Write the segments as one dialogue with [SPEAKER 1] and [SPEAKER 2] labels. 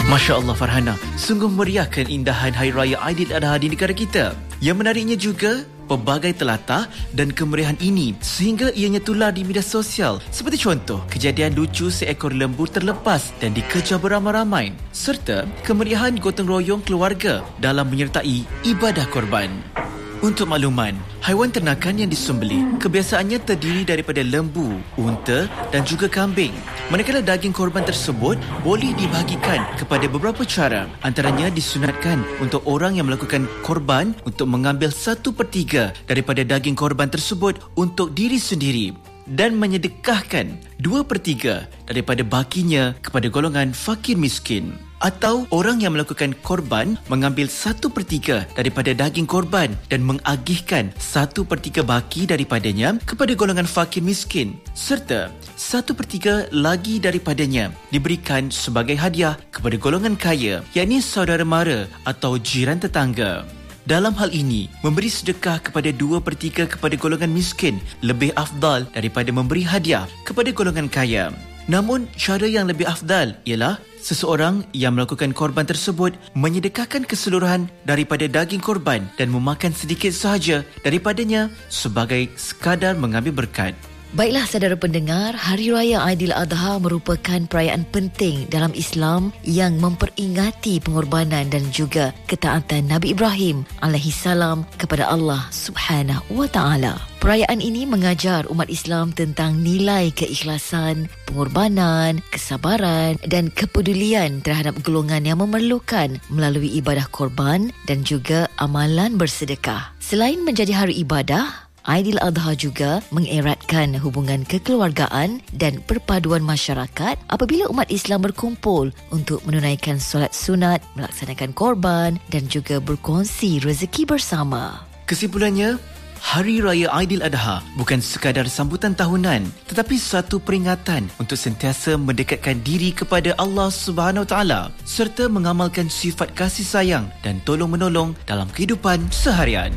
[SPEAKER 1] Masya Allah Farhana, sungguh meriah keindahan Hari Raya Aidiladha di negara kita. Yang menariknya juga, pelbagai telatah dan kemeriahan ini sehingga ianya tular di media sosial. Seperti contoh, kejadian lucu seekor lembu terlepas dan dikejar beramai-ramai, serta kemeriahan gotong royong keluarga dalam menyertai ibadah korban. Untuk makluman, haiwan ternakan yang disembelih kebiasaannya terdiri daripada lembu, unta dan juga kambing. Manakala daging korban tersebut boleh dibahagikan kepada beberapa cara. Antaranya disunatkan untuk orang yang melakukan korban untuk mengambil 1/3 daripada daging korban tersebut untuk diri sendiri dan menyedekahkan 2/3 daripada bakinya kepada golongan fakir miskin. Atau orang yang melakukan korban mengambil 1/3 daripada daging korban dan mengagihkan 1/3 baki daripadanya kepada golongan fakir miskin, serta 1/3 lagi daripadanya diberikan sebagai hadiah kepada golongan kaya, yakni saudara mara atau jiran tetangga. Dalam hal ini, memberi sedekah kepada 2/3 kepada golongan miskin lebih afdal daripada memberi hadiah kepada golongan kaya. Namun, cara yang lebih afdal ialah seseorang yang melakukan korban tersebut menyedekahkan keseluruhan daripada daging korban dan memakan sedikit sahaja daripadanya sebagai sekadar mengambil berkat.
[SPEAKER 2] Baiklah saudara pendengar, Hari Raya Aidiladha merupakan perayaan penting dalam Islam yang memperingati pengorbanan dan juga ketaatan Nabi Ibrahim alaihissalam kepada Allah Subhanahu wa taala. Perayaan ini mengajar umat Islam tentang nilai keikhlasan, pengorbanan, kesabaran dan kepedulian terhadap golongan yang memerlukan melalui ibadah korban dan juga amalan bersedekah. Selain menjadi hari ibadah, Aidiladha juga mengeratkan hubungan kekeluargaan dan perpaduan masyarakat apabila umat Islam berkumpul untuk menunaikan solat sunat, melaksanakan korban dan juga berkongsi rezeki bersama.
[SPEAKER 1] Kesimpulannya, Hari Raya Aidiladha bukan sekadar sambutan tahunan tetapi satu peringatan untuk sentiasa mendekatkan diri kepada Allah Subhanahu Wa Taala serta mengamalkan sifat kasih sayang dan tolong-menolong dalam kehidupan seharian.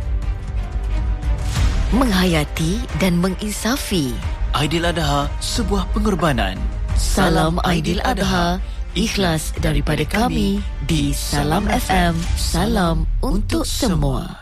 [SPEAKER 2] Menghayati dan menginsafi.
[SPEAKER 1] Aidiladha, sebuah pengorbanan.
[SPEAKER 2] Salam Aidiladha, ikhlas daripada kami di Salam FM. Salam untuk semua.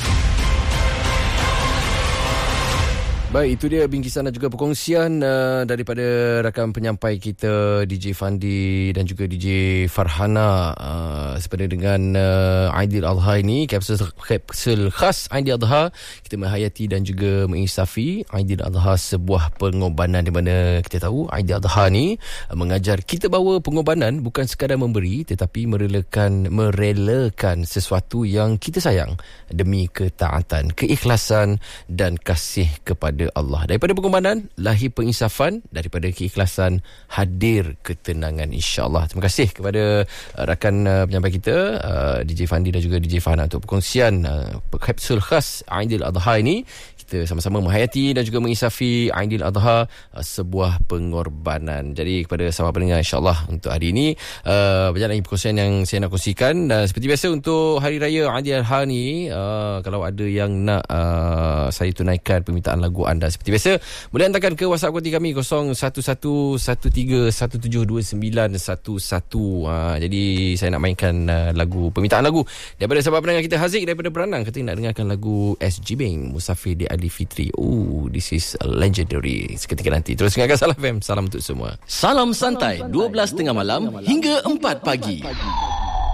[SPEAKER 3] Baik, itu dia bingkisan dan juga perkongsian daripada rakan penyampai kita DJ Fandi dan juga DJ Farhana sepada dengan Aidiladha ini, kapsul khas Aidiladha. Kita menghayati dan juga menginsafi Aidiladha, sebuah pengorbanan di mana kita tahu Aidiladha ni mengajar kita bahawa pengorbanan bukan sekadar memberi tetapi merelakan sesuatu yang kita sayang demi ketaatan, keikhlasan dan kasih kepada Allah. Daripada pengorbanan lahir penginsafan, daripada keikhlasan hadir ketenangan, insya-Allah. Terima kasih kepada rakan penyampai kita DJ Fandi dan juga DJ Farhana untuk perkongsian kapsul khas Aidiladha ini. Kita sama-sama menghayati dan juga menginsafi Aidiladha, sebuah pengorbanan. Jadi kepada sahabat pendengar, insya-Allah untuk hari ini banyak lagi perkongsian yang saya nak kongsikan. Dan seperti biasa untuk Hari Raya Aidiladha ni, kalau ada yang nak saya tunaikan permintaan lagu anda, seperti biasa boleh hantarkan ke WhatsApp konti kami 0113137911. Jadi saya nak mainkan permintaan lagu daripada sahabat pendengar kita Haziq daripada Beranang, kata nak dengarkan lagu SG Bing Musafir di Ali Fitri. This is legendary. Seketika nanti terus dengarkan Salam FM. Salam untuk semua.
[SPEAKER 4] Salam santai 12 tengah malam hingga 4 pagi.